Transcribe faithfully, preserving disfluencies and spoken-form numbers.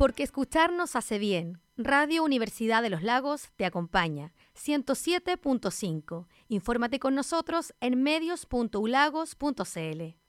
Porque escucharnos hace bien. Radio Universidad de los Lagos te acompaña. ciento siete punto cinco. Infórmate con nosotros en medios punto u lagos punto c l.